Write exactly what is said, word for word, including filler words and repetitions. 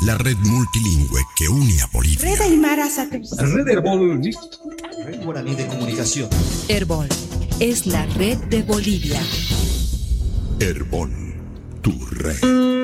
la red multilingüe que une a Bolivia. Red Aymara Satus. Red Herbol. Red Guaraní de Comunicación. Herbol es la red de Bolivia. Herbol, tu red.